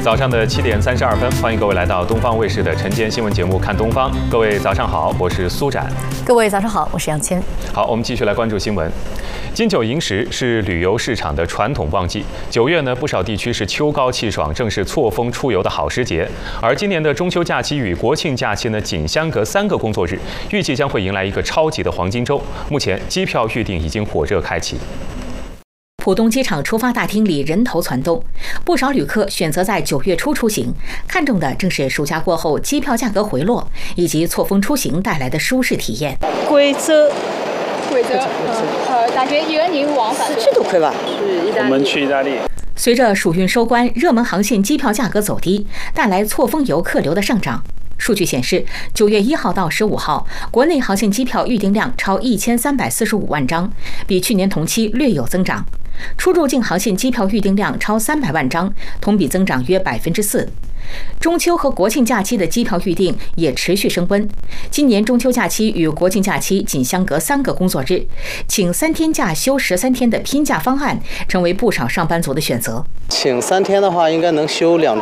早上的7点32分，欢迎各位来到东方卫视的晨间新闻节目《看东方》。各位早上好，我是苏展。 各位早上好，我是杨谦。 好，我们继续来关注新闻。金九银十是旅游市场的传统旺季，9月呢，不少地区是秋高气爽，正是错峰出游的好时节。而今年的中秋假期与国庆假期呢，仅相隔3个工作日，预计将会迎来一个超级的黄金周。目前机票预订已经火热开启。 浦东机场出发大厅里人头攒动，不少旅客选择在9月初出行，看重的正是暑假过后机票价格回落，以及错峰出行带来的舒适体验。 贵州， 大概1个人往返 17多块吧。 我们去意大利。 随着暑运收官，热门航线机票价格走低，带来错峰游客流的上涨。数据显示，9月1号到15号，国内航线机票预订量超1345万张，比去年同期略有增长。出入境航线机票预订量超300万张，同比增长约4%。中秋和国庆假期的机票预订也持续升温。今年中秋假期与国庆假期仅相隔3个工作日，请3天假休13天的拼假方案成为不少上班族的选择。 请3天的话，应该能休2